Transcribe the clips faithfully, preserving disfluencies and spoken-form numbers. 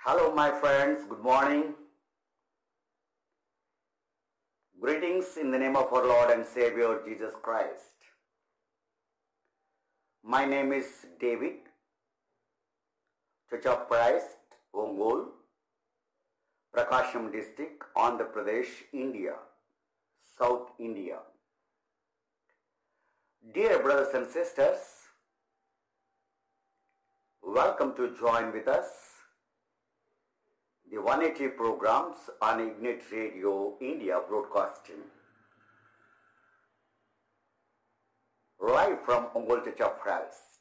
Hello, my friends. Good morning. Greetings in the name of our Lord and Savior Jesus Christ. My name is David, Church of Christ, Ongole, Prakasham District, Andhra Pradesh, India, South India. Dear brothers and sisters, welcome to join with us the one eighty programs on Ignite Radio India broadcasting. Live from Ongole Church of Christ.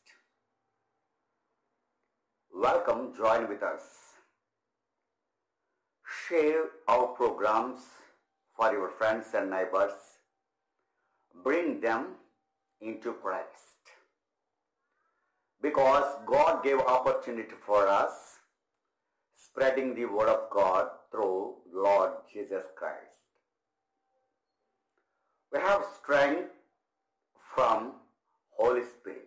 Welcome, join with us. Share our programs for your friends and neighbors. Bring them into Christ. Because God gave opportunity for us spreading the word of God through Lord Jesus Christ. We have strength from Holy Spirit.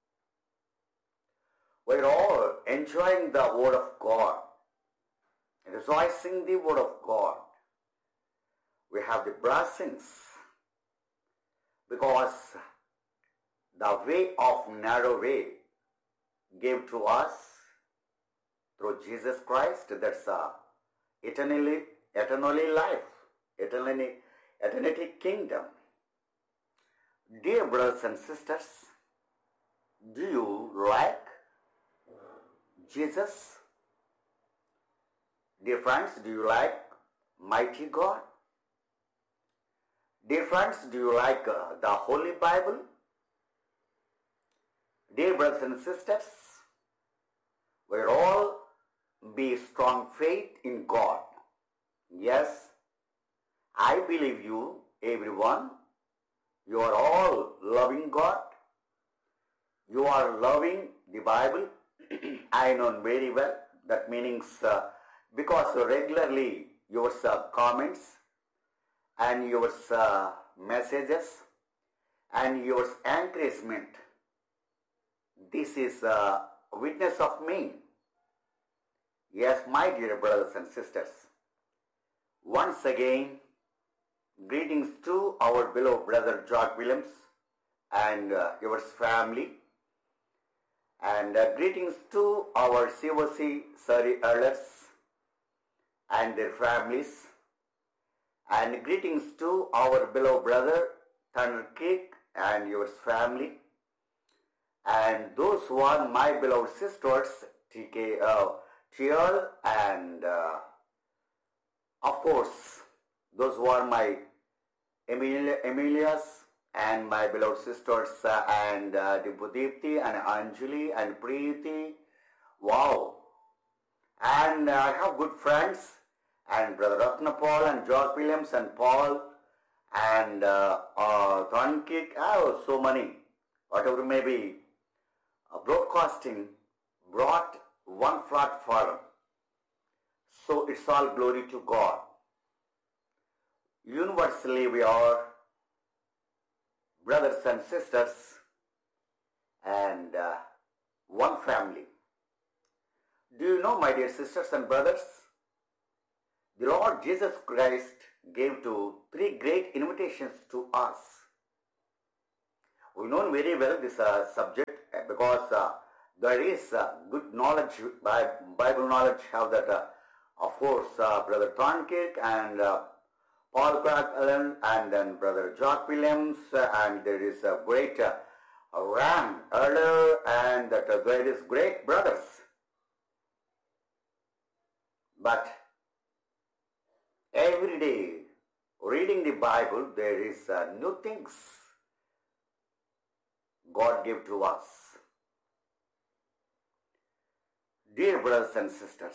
We're all enjoying the word of God, rejoicing the word of God. We have the blessings because the way of narrow way gave to us through Jesus Christ, that's a eternally, eternally life, eternally, eternity kingdom. Dear brothers and sisters, do you like Jesus? Dear friends, do you like mighty God? Dear friends, do you like uh, the Holy Bible? Dear brothers and sisters, we're all be strong faith in God. Yes, I believe you, everyone. You are all loving God. You are loving the Bible. I know very well that meanings uh, because regularly your uh, comments and your uh, messages and your encouragement. This is a witness of me. Yes, my dear brothers and sisters, once again, greetings to our beloved brother George Williams and uh, your family, and uh, greetings to our C O C Surrey elders and their families, and greetings to our beloved brother Thunder Kick and your family, and those who are my beloved sisters, T K, uh, T L, and uh, of course, those who are my Emilia, Emilias and my beloved sisters uh, and uh, Dipudipti and Anjali and Preeti. Wow! And uh, I have good friends and Brother Ratnapal and George Williams and Paul and uh, uh, Thonkik. Oh, so many. Whatever may be. Uh, broadcasting brought one platform. So it's all glory to God. Universally we are brothers and sisters and uh, one family. Do you know, my dear sisters and brothers, the Lord Jesus Christ gave to three great invitations to us. We know very well this uh, subject because uh, there is uh, good knowledge, Bible knowledge, have that, uh, of course, uh, Brother Tonkirk and uh, Paul Clark Allen and then Brother George Williams, uh, and there is a great uh, Ram Elder and that uh, there is great brothers. But every day reading the Bible, there is uh, new things God gave to us. Dear brothers and sisters,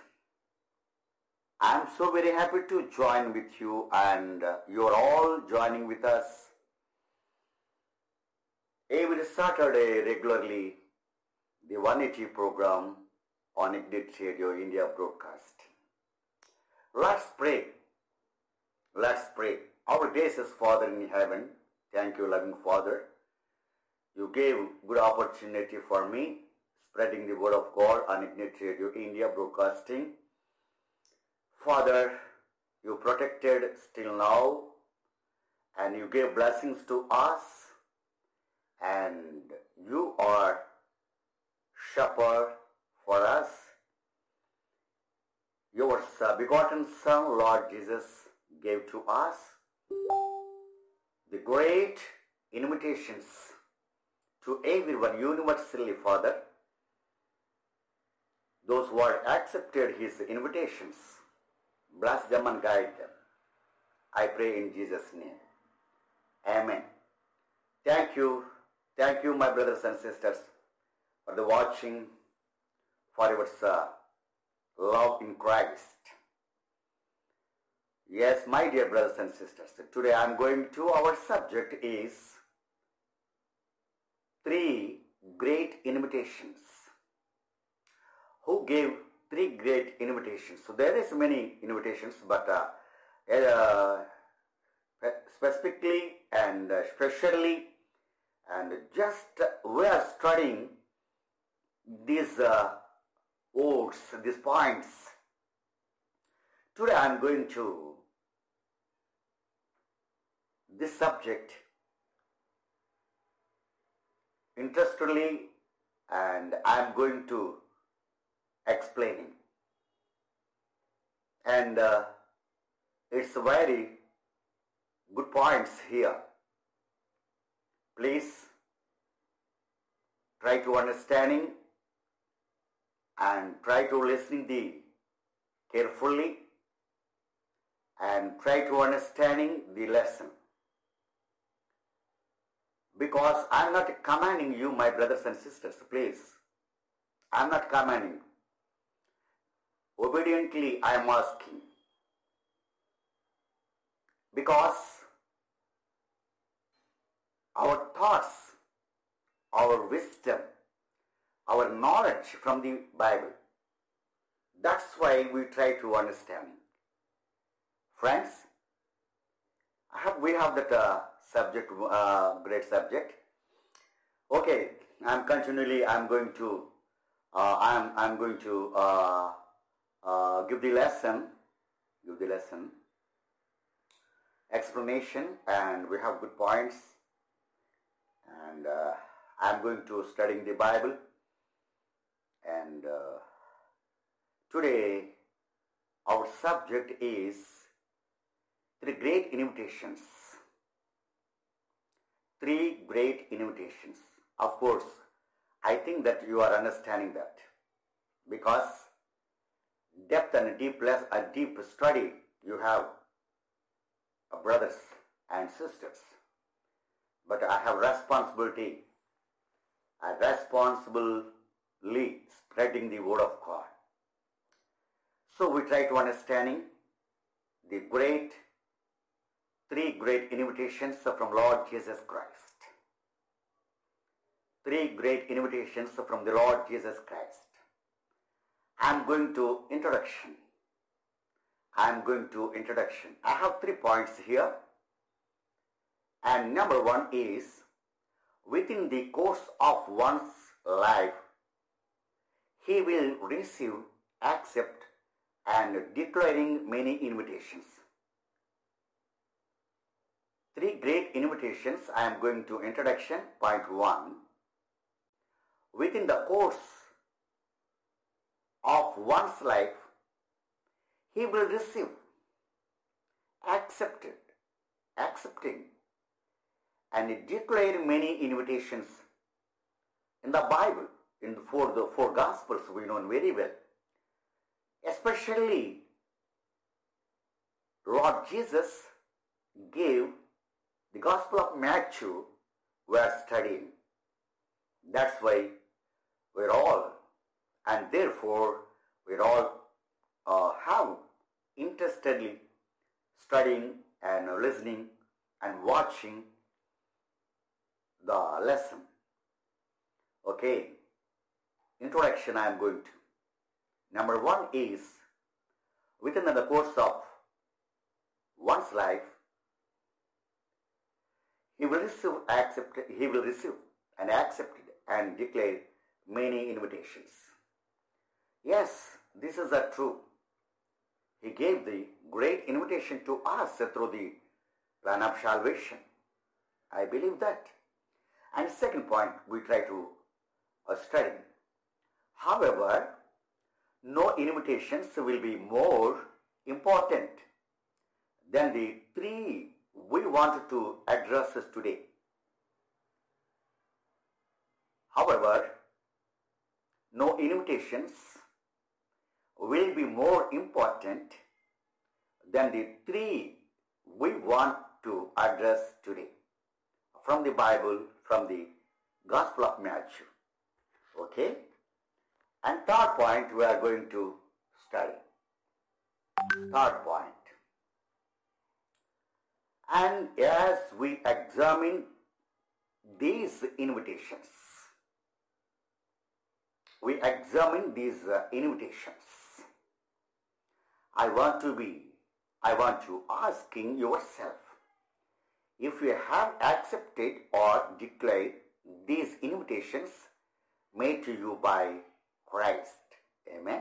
I am so very happy to join with you, and uh, you are all joining with us every Saturday regularly, the one eighty program on Ignite Radio India broadcast. Let's pray. Let's pray. Our gracious Father in heaven, thank you, loving Father. You gave good opportunity for me spreading the word of God on Ignite Radio India broadcasting. Father, you protected still now, and you gave blessings to us, and you are shepherd for us. Your begotten Son, Lord Jesus, gave to us the great invitations to everyone universally, Father. Those who have accepted his invitations, bless them and guide them. I pray in Jesus' name. Amen. Thank you. Thank you, my brothers and sisters, for the watching, for your uh, love in Christ. Yes, my dear brothers and sisters, today I am going to, our subject is three great invitations. Who gave three great invitations? So there is many invitations, but uh, uh, specifically and specially, and just uh, we are studying these uh, words, these points. Today I am going to this subject interestedly, and I am going to explaining, and uh, it's very good points here. Please try to understanding and try to listening the carefully and try to understanding the lesson, because I am not commanding you, my brothers and sisters, please. I am not commanding. Obediently I am asking, because our thoughts, our wisdom, our knowledge from the Bible, that's why we try to understand. Friends, I have, we have that uh, subject, uh, great subject. Okay, I'm continually, I'm going to, uh, I'm, I'm going to uh, uh, give the lesson, give the lesson, explanation, and we have good points, and uh, I'm going to studying the Bible, and uh, today our subject is three great invitations. Three great invitations. Of course, I think that you are understanding that, because depth and deep, less, a deep study you have, uh, brothers and sisters. But I have responsibility, I responsibly spreading the word of God. So we try to understanding the great, three great invitations from Lord Jesus Christ. Three great invitations from the Lord Jesus Christ. I am going to introduction. I am going to introduction. I have three points here. And number one is, within the course of one's life, he will receive, accept, and declaring many invitations. Three great invitations. I am going to introduction. Point one. Within the course of one's life, he will receive, accepted, accepting, and declare many invitations in the Bible, in the four, the four Gospels we know very well. Especially, Lord Jesus gave the Gospel of Matthew we are studying. That's why we're all, and therefore we're all uh, have interestedly studying and listening and watching the lesson. Okay, introduction I am going to. Number one is, within the course of one's life, he will receive, accept, he will receive and accept and declare many invitations. Yes, this is a true. He gave the great invitation to us through the plan of salvation. I believe that. And second point we try to uh, study. However, no invitations will be more important than the three we wanted to address today. However, no invitations will be more important than the three we want to address today. From the Bible, from the Gospel of Matthew. Okay? And third point we are going to study. Third point. And as we examine these invitations, we examine these uh, invitations, I want to be, I want to asking yourself, if you have accepted or declared these invitations made to you by Christ. Amen.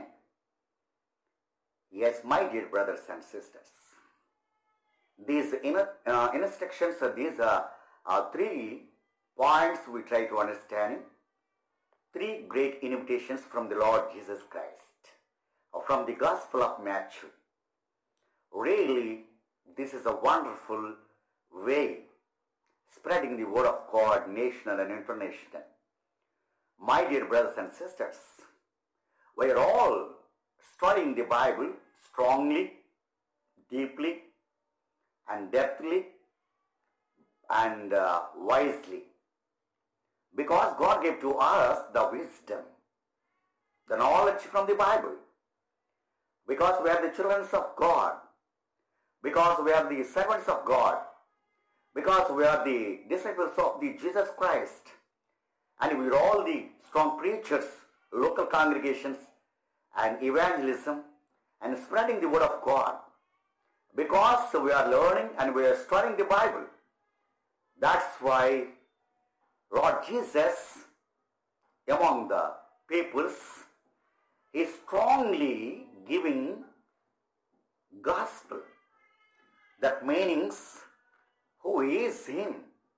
Yes, my dear brothers and sisters, these in, uh, instructions, uh, these are uh, three points we try to understand. Three great invitations from the Lord Jesus Christ, uh, from the Gospel of Matthew. Really, this is a wonderful way spreading the word of God national and international. My dear brothers and sisters, we are all studying the Bible strongly, deeply, and depthly, and uh, wisely. Because God gave to us the wisdom, the knowledge from the Bible. Because we are the children of God. Because we are the servants of God. Because we are the disciples of the Jesus Christ. And we are all the strong preachers, local congregations, and evangelism, and spreading the word of God. Because we are learning and we are studying the Bible. That's why Lord Jesus, among the peoples, is strongly giving gospel. That means who is Him,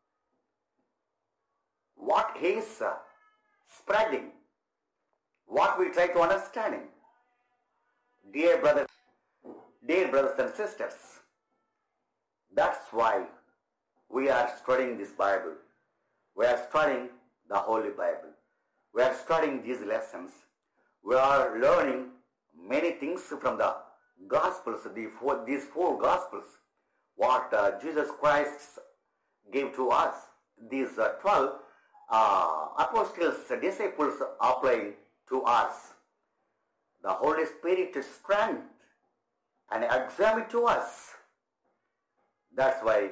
what He is uh, spreading, what we try to understanding. Dear brothers, dear brothers and sisters, that's why we are studying this Bible. We are studying the Holy Bible. We are studying these lessons. We are learning many things from the Gospels, the four, these four Gospels, what uh, Jesus Christ gave to us. These uh, twelve uh, apostles, disciples applying to us. The Holy Spirit strength and examine to us. That's why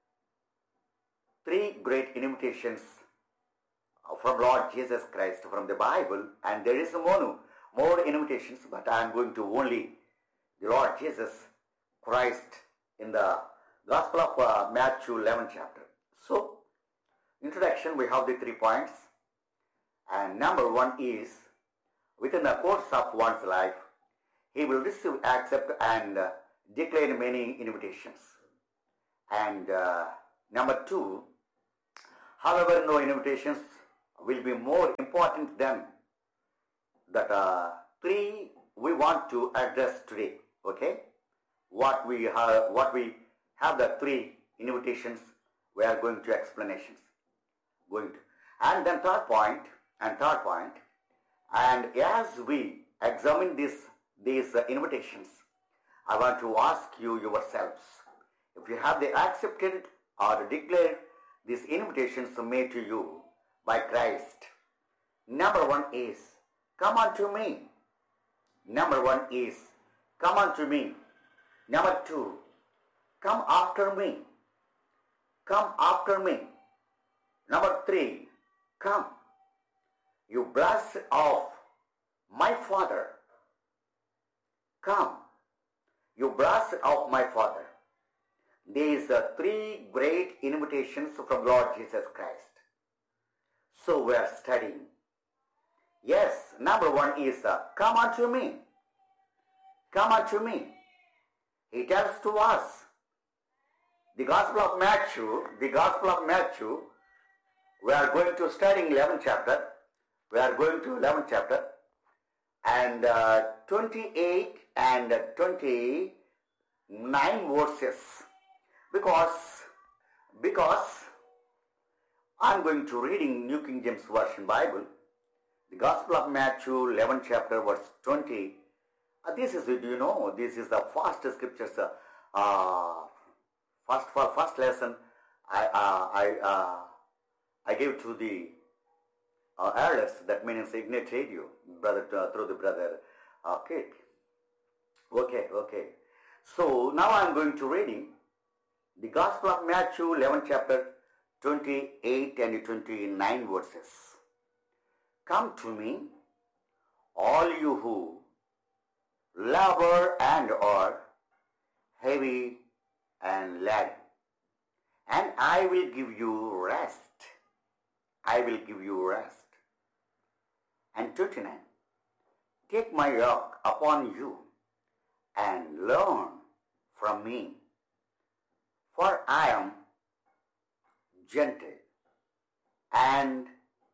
three great invitations from Lord Jesus Christ from the Bible, and there is more, more invitations, but I am going to only the Lord Jesus Christ in the Gospel of uh, Matthew eleventh chapter. So, introduction, we have the three points, and number one is, within the course of one's life, he will receive, accept, and uh, declare many invitations. And uh, number two, however, no invitations will be more important than that uh, three we want to address today. Okay, what we have, what we have the three invitations. We are going to explanations. Going to, and then third point, and third point, and as we examine this these uh, invitations, I want to ask you yourselves, if you have the accepted or declared these invitations made to you by Christ. Number one is, come unto me. Number one is, come unto me. Number two, come after me. Come after me. Number three, come. You blessed of my Father. Come. You blessed of my Father. These are three great invitations from Lord Jesus Christ. So we are studying. Yes, number one is uh, come unto me. Come unto me. He tells to us. The Gospel of Matthew, the Gospel of Matthew, we are going to study eleventh chapter. We are going to eleventh chapter and uh, twenty-eight and twenty-nine verses. Because, because I'm going to reading New King James Version Bible. The Gospel of Matthew, eleventh chapter, verse twenty. Uh, this is, do you know, this is the first scriptures, uh, uh, first, for first lesson I, uh, I, uh, I gave to the uh, elders, that means Ignite Radio, brother, uh, through the brother uh, Kate. Okay, okay. So now I'm going to reading the Gospel of Matthew, eleventh chapter, twenty-eight and twenty-nine verses. Come to me, all you who labor and are heavy and laden, and I will give you rest. I will give you rest. And twenty-nine, take my yoke upon you and learn from me, for I am gentle and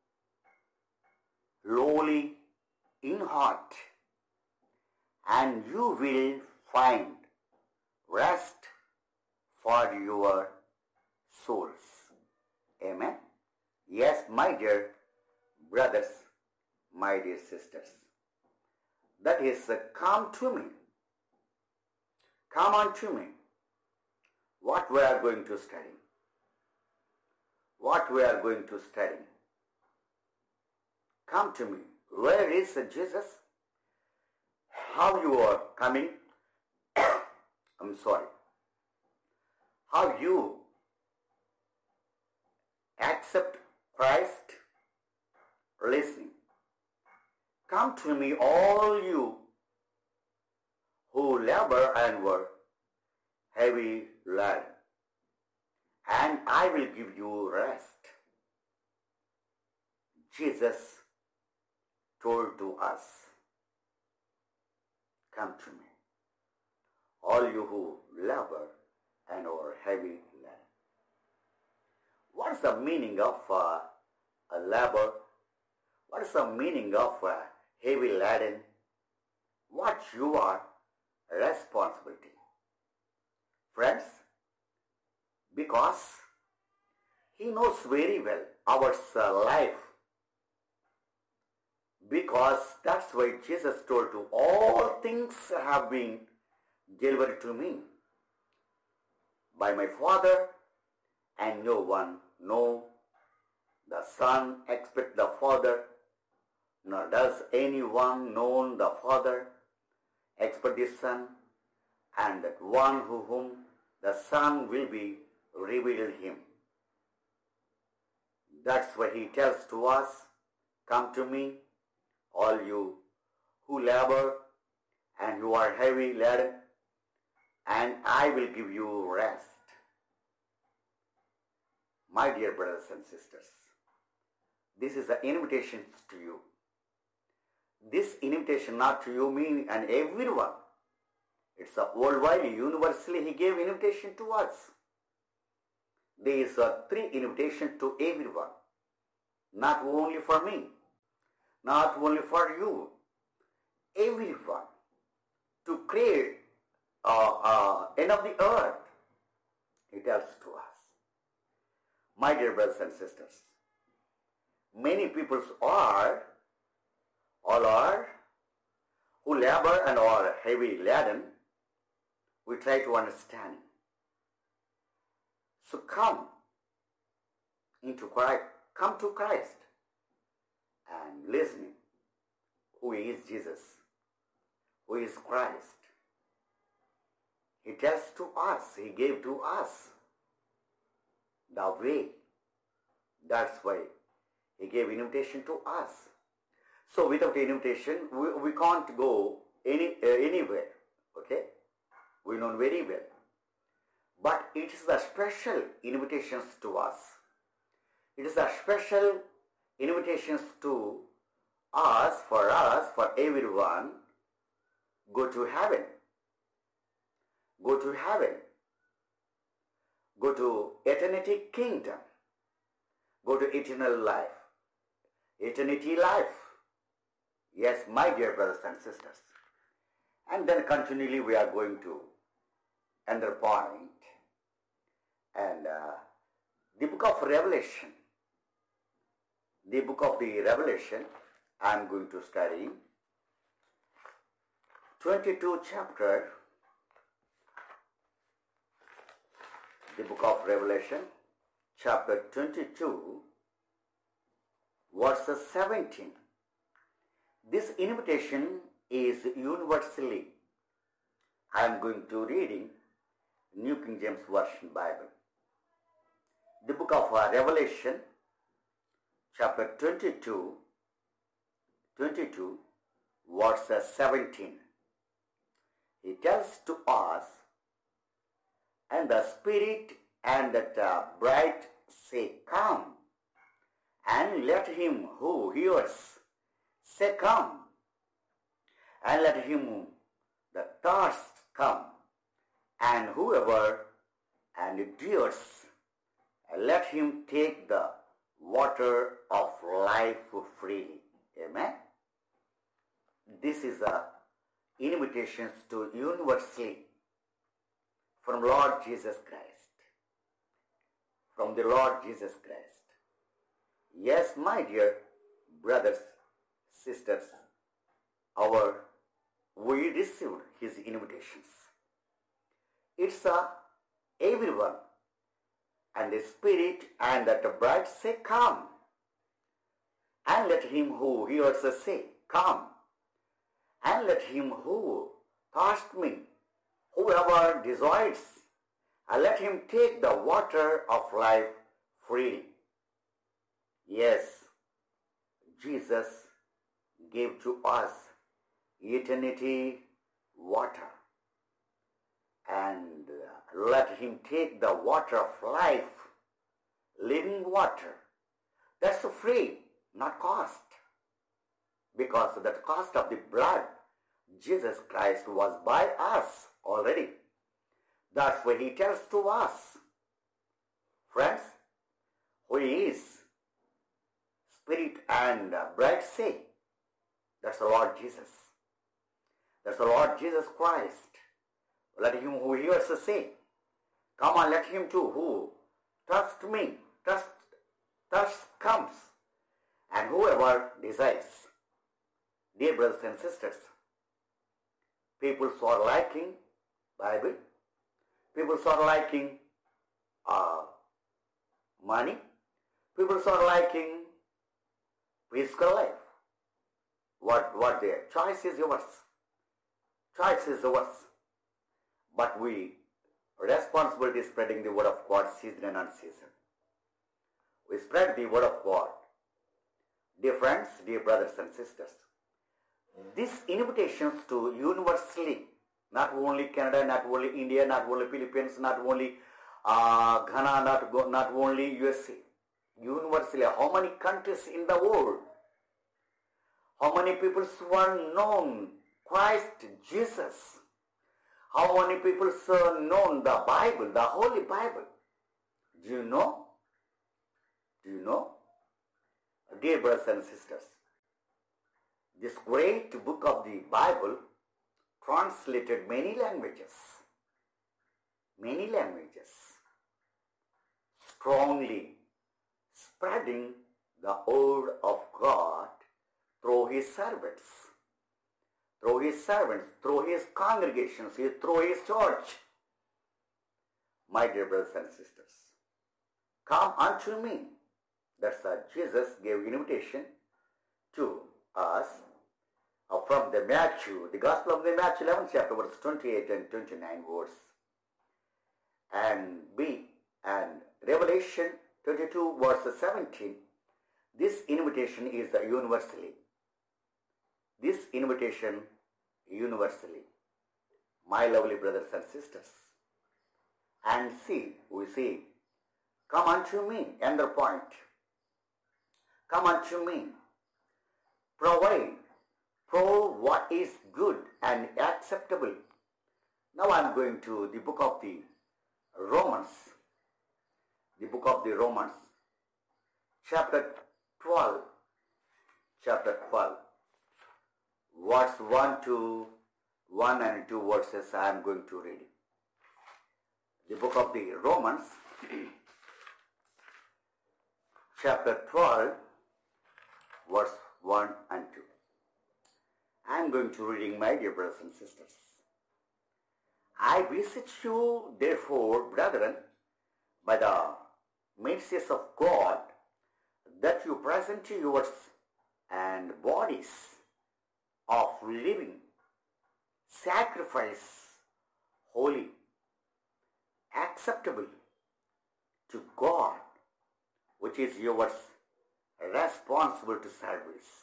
lowly in heart, and you will find rest for your souls. Amen. Yes, my dear brothers, my dear sisters. That is, uh, come to me. Come unto me. What we are going to study. What we are going to study. Come to me. Where is Jesus? How you are coming? I'm sorry. How you accept Christ? Listen. Come to me, all you who labor and work heavy laden, and I will give you rest. Jesus told to us, come to me, all you who labor and are heavy laden. What is the meaning of uh, a labor? What is the meaning of uh, heavy laden? What you are responsibility. Friends, because he knows very well our uh, life. Because that's why Jesus told to all things have been delivered to me by my Father, and no one know the Son except the Father, nor does anyone know the Father except the Son, and that one who whom the Son will be revealed him. That's why he tells to us, come to me, all you who labor and who are heavy laden, and I will give you rest. My dear brothers and sisters, this is an invitation to you. This invitation not to you, me and everyone. It's a worldwide, universally he gave invitation to us. There is a three invitation to everyone. Not only for me, not only for you, everyone, to create uh, uh, end of the earth. He tells to us. My dear brothers and sisters, many people are, all are, who labor and are heavy laden. We try to understand. So come into Christ, come to Christ and listen. Who is Jesus? Who is Christ? He tells to us, he gave to us the way. That's why he gave invitation to us. So without invitation, we, we can't go any uh, anywhere. Okay? We know very well. But it is the special invitations to us. It is the special invitations to us, for us, for everyone, go to heaven. Go to heaven. Go to eternity kingdom. Go to eternal life. Eternity life. Yes, my dear brothers and sisters. And then continually we are going to another point. And uh, the book of Revelation. The book of the Revelation, I am going to study twenty-two chapter. The book of Revelation, chapter twenty-two, verse seventeen. This invitation is universally. I am going to reading New King James Version Bible. The book of uh, Revelation, chapter twenty-two, twenty-two, verse seventeen. He tells to us, and the Spirit and that uh, bride say, come, and let him who hears say, come, and let him that thirst come, and whoever and endures, let him take the water of life freely. Amen. This is a invitation to universally from Lord Jesus Christ. From the Lord Jesus Christ. Yes, my dear brothers, sisters, our we received his invitations. It's a everyone, and the Spirit and that the bride say, come, and let him who hears say, come, and let him who thirsts me, whoever desires, and let him take the water of life freely. Yes, Jesus gave to us eternity water, and let him take the water of life, living water. That's free, not cost. Because the cost of the blood, Jesus Christ was by us already. That's what he tells to us. Friends, who is Spirit and bride say, that's the Lord Jesus. That's the Lord Jesus Christ. Let him who hears say, come on, let him too who trust me, trust, trust comes, and whoever desires. Dear brothers and sisters, people are liking Bible, people are liking uh, money, people are liking physical life. What, what their choice is yours. Choice is yours. But we responsibility spreading the word of God season and unseason. We spread the word of God. Dear friends, dear brothers and sisters, these invitations to universally, not only Canada, not only India, not only Philippines, not only uh, Ghana, not, not only U S A, universally, how many countries in the world, how many people were known Christ Jesus, how many people have known the Bible, the Holy Bible? Do you know? Do you know? Dear brothers and sisters, this great book of the Bible translated many languages, many languages, strongly spreading the word of God through his servants, through his servants, through his congregations, through his church. My dear brothers and sisters, come unto me. That's why Jesus gave invitation to us uh, from the Matthew, the Gospel of the Matthew, eleventh chapter, verse twenty-eight and twenty-nine verse. And B, and Revelation twenty-two, verse seventeen. This invitation is the universally. This invitation universally. My lovely brothers and sisters. And see, we see, come unto me, another point. Come unto me. provide, prove what is good and acceptable. Now I am going to the book of the Romans, the book of the Romans, chapter twelve, chapter twelve, verse one to one and two verses I am going to read. The book of the Romans, chapter twelve, verse one and two. I am going to reading, my dear brothers and sisters. I beseech you, therefore, brethren, by the mercies of God, that you present yours and bodies of living sacrifice, holy, acceptable to God, which is yours responsible to service.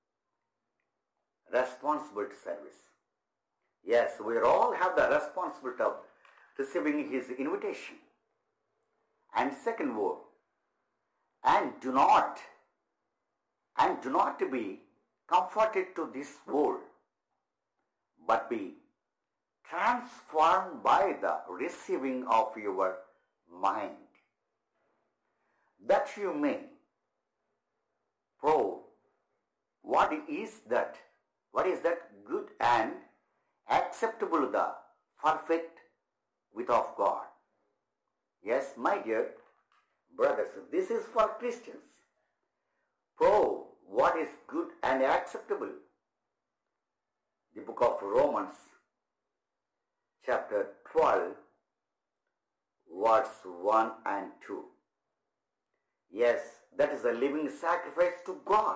Responsible to service. Yes, we all have the responsibility of receiving His invitation. And second word, and do not, and do not be comforted to this world, but be transformed by the receiving of your mind, that you may prove what is that, what is that good and acceptable, the perfect will of God. Yes, my dear brothers, this is for Christians. Prove what is good and acceptable. The book of Romans, chapter twelve, verse one and two. Yes, that is a living sacrifice to God.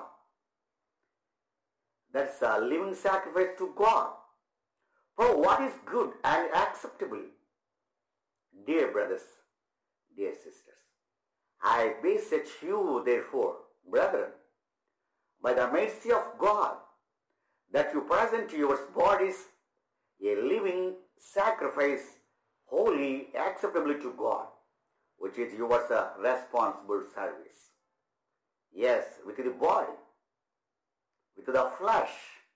That's a living sacrifice to God. For what is good and acceptable? Dear brothers, dear sisters, I beseech you, therefore, brethren, by the mercy of God, that you present your bodies a living sacrifice, holy, acceptable to God, which is yours a responsible service. Yes, with the body, with the flesh,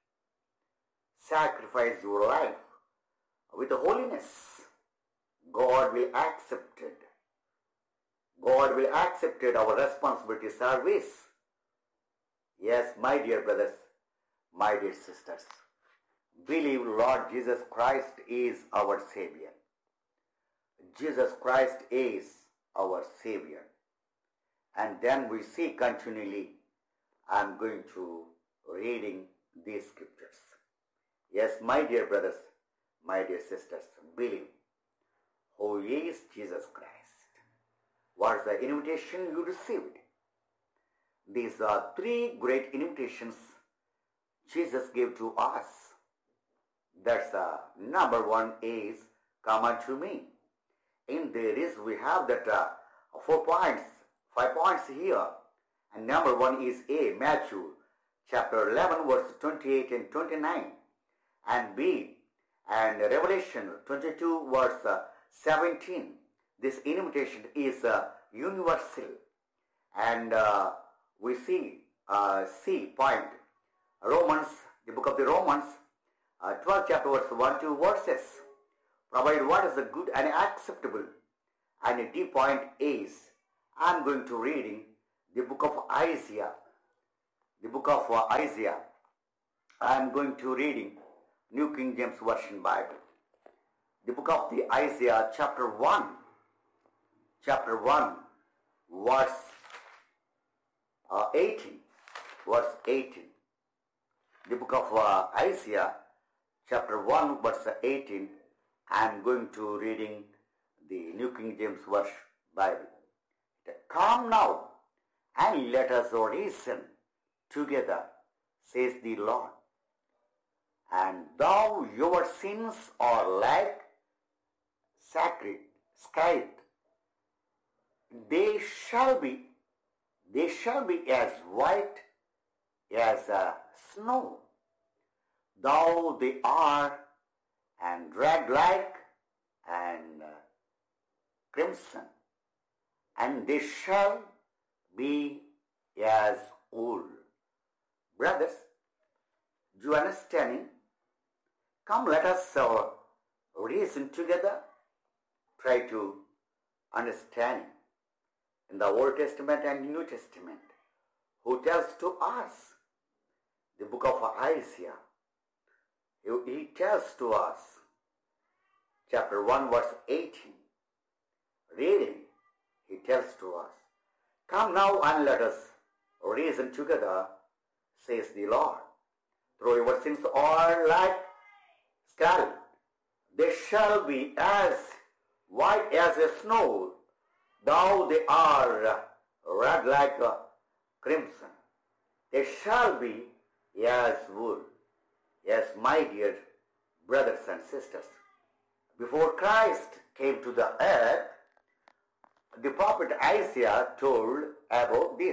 sacrifice your life with holiness. God will accept it. God will accept it, our responsibility service. Yes, my dear brothers, my dear sisters, believe Lord Jesus Christ is our Savior. Jesus Christ is our Savior. And then we see continually, I am going to reading these scriptures. Yes, my dear brothers, my dear sisters, believe who is Jesus Christ. What is the invitation you received? These are three great invitations Jesus gave to us. That's uh, number one is, come unto me. In there is, we have that uh, four points, five points here. And number one is A, Matthew chapter eleven, verse twenty-eight and twenty-nine. And B, and Revelation twenty-two, verse uh, seventeen. This invitation is uh, universal. And uh, we see, uh, C point, Romans, the book of the Romans, uh, twelve chapter, verse one, two verses. Provide what is the good and acceptable. And D point is, I am going to reading the book of Isaiah. The book of uh, Isaiah. I am going to reading New King James Version Bible. The book of the Isaiah, chapter one. Chapter one, verse uh, eighteen. Verse eighteen. The book of uh, Isaiah, chapter one, verse eighteen. I am going to reading the New King James Version Bible. Come now, and let us reason together, says the Lord. And though your sins are like sacred scarlet, they shall be, they shall be as white as uh, snow. Though they are and red like and uh, crimson, and they shall be as wool. Brothers, Do you understanding? Come, let us uh, reason together. Try to understand in the Old Testament and New Testament, who tells to us, the book of Isaiah, he, he tells to us, chapter one, verse eighteen, reading, he tells to us, come now and let us reason together, says the Lord. Though your sins are like scarlet, they shall be as white as a snow, though they are red like a crimson. They shall be as wool. Yes, my dear brothers and sisters, before Christ came to the earth, the prophet Isaiah told about this,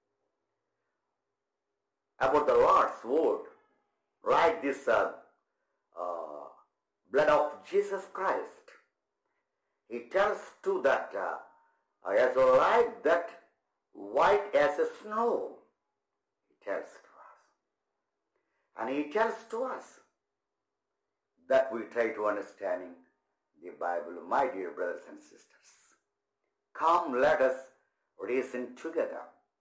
about the Lord's word, like this uh, uh, blood of Jesus Christ. He tells to that uh, as like that white as a snow. He tells to us. And he tells to us that we try to understanding the Bible, my dear brothers and sisters. Come, let us reason together.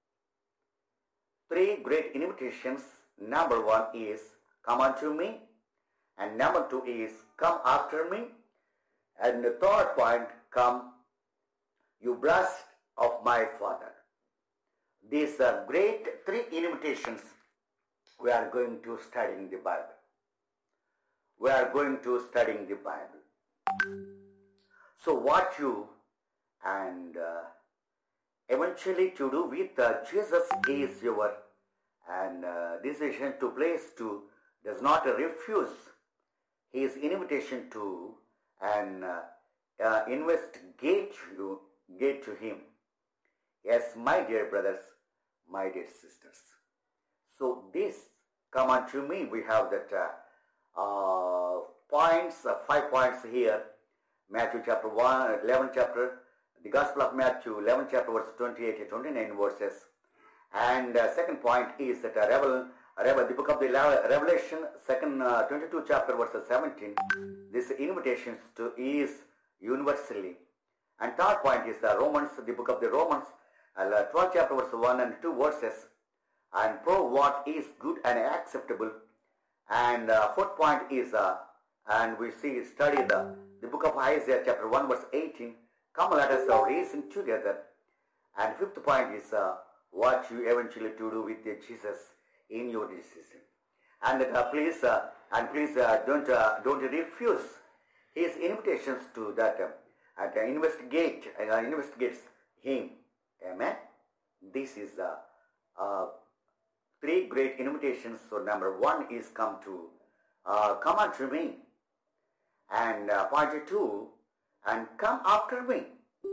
Three great invitations. Number one is, come unto me. And number two is, come after me. And the third point, come, you blessed of my Father. These are great three invitations we are going to study in the Bible. We are going to study in the Bible. So what you and uh, eventually to do with uh, Jesus is your and uh, decision to place to does not refuse his invitation to and uh, uh, investigate you get to him. Yes, my dear brothers, my dear sisters. So this, come unto me, we have that uh, uh, points, uh, five points here. Matthew chapter one, eleven chapter, the Gospel of Matthew, eleven chapter, verse twenty-eight to twenty-nine verses. And uh, second point is that uh, Revel, Revel, the book of the Revelation, second uh, twenty-two chapter, verse seventeen. This invitations to is universally. And third point is the Romans, the book of the Romans, uh, twelve chapter, verse one and two verses. And prove what is good and acceptable. And uh, fourth point is, uh, and we see, study the, the book of Isaiah chapter one verse eighteen. Come, let us uh, reason together. And fifth point is uh, what you eventually to do with uh, Jesus in your decision. And uh, please, uh, and please uh, don't uh, don't refuse his invitations to that uh, and uh, investigate and uh, investigates him. Amen. This is the uh, uh, three great invitations. So number one is come to uh, come unto me, and uh, point two, and come after me.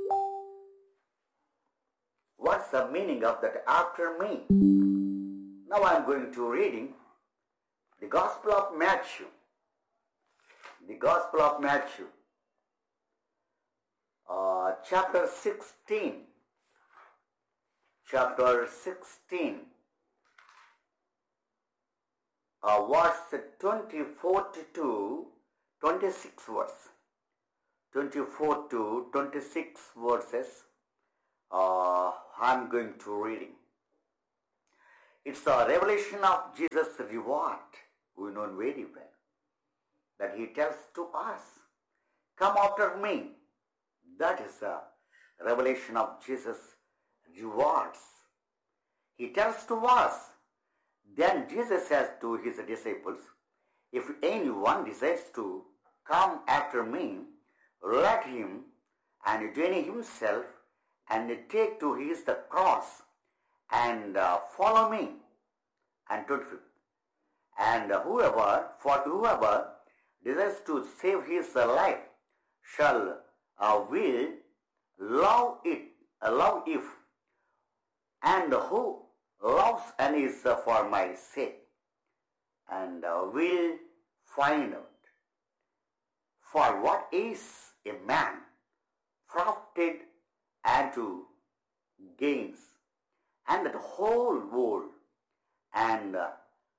What's the meaning of that after me? Now I'm going to reading the Gospel of Matthew. The Gospel of Matthew, uh, chapter sixteen. Chapter sixteen. Uh, verse twenty-four to twenty-six verse. twenty-four to twenty-six verses. Uh, I'm going to reading. It's a revelation of Jesus' reward. We know very well that he tells to us, come after me. That is a revelation of Jesus' rewards. He tells to us. Then Jesus says to his disciples, if anyone desires to come after me, let him and deny himself and take to his the cross and uh, follow me. And twenty-fifth. And whoever, for whoever desires to save his life shall uh, will love it, uh, love if, and who loves and is uh, for my sake, and uh, will find out. For what is a man profited unto gains, and the whole world, and uh,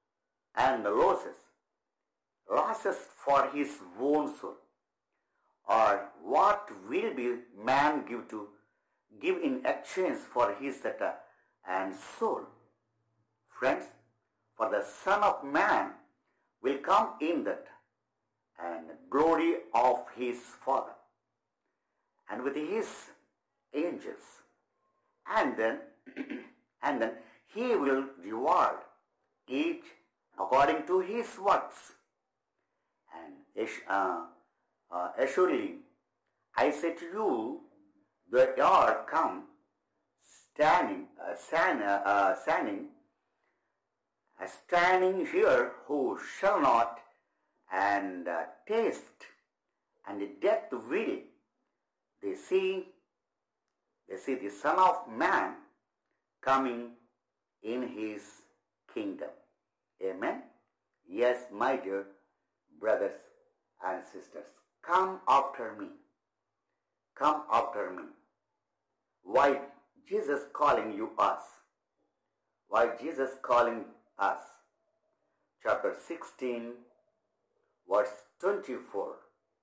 and losses, losses for his own soul. Or what will be man give to give in exchange for his uh, and soul? Friends, for the Son of Man will come in that and glory of his Father and with his angels, and then and then he will reward each according to his works. And uh, uh, assuredly, I say to you, the hour come, standing, uh, stand, uh, uh, standing, uh, standing here, who shall not and uh, taste, and death will. They see, they see the Son of Man coming in his kingdom. Amen. Yes, my dear brothers and sisters, come after me. Come after me. Why Jesus calling you us? Why Jesus calling us? Chapter sixteen, verse twenty-four.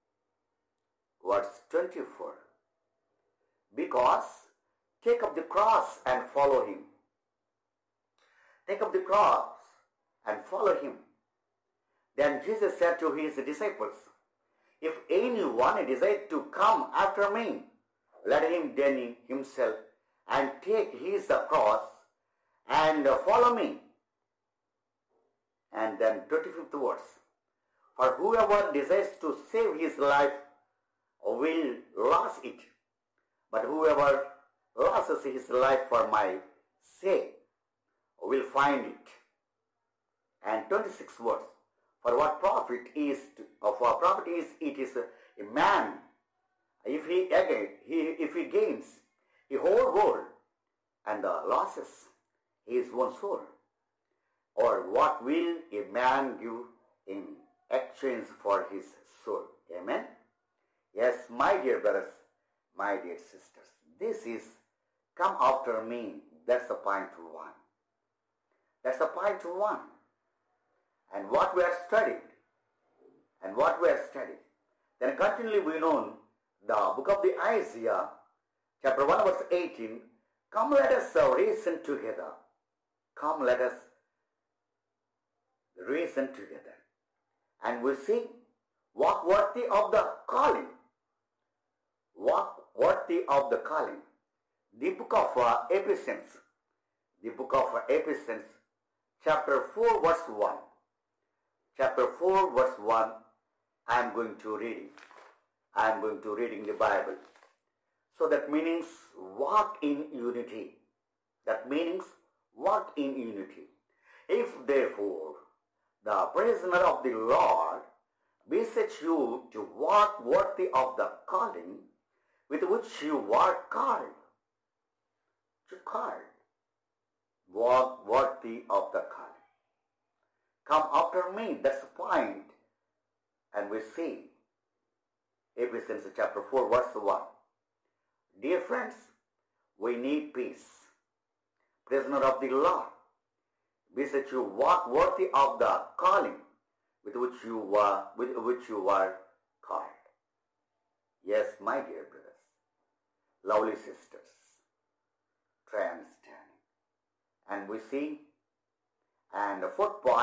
Verse twenty-four. Because take up the cross and follow him. Take up the cross and follow him. Then Jesus said to his disciples, if anyone desires to come after me, let him deny himself and take his cross and follow me. And then twenty-fifth verse. For whoever desires to save his life will lose it. But whoever loses his life for my sake will find it. And twenty-sixth verse. For what profit is to, uh, for profit is it is a, a man if he again he if he gains the whole world and uh, losses his own soul, or what will a man give in exchange for his soul? Amen. Yes, my dear brothers, my dear sisters, this is come after me. That's the point one. That's the point one. And what we are studying, and what we are studying. Then continually we know the book of the Isaiah, chapter one, verse eighteen. Come, let us uh, reason together. Come, let us reason together. And we see, walk worthy of the calling. Walk worthy of the calling. The book of uh, Ephesians, the book of uh, Ephesians, chapter four, verse one. Chapter four, verse one, I am going to read it. I am going to reading the Bible. So that means walk in unity. That means walk in unity. If therefore the prisoner of the Lord beseech you to walk worthy of the calling with which you are called, to called, walk worthy of the calling. Come after me, that's the point. And we see Ephesians chapter four, verse one. Dear friends, we need peace. Prisoner of the Lord, beseech you walk worthy of the calling with which you are with which you are called. Yes, my dear brothers, lovely sisters, try understanding. And we see, and the fourth point.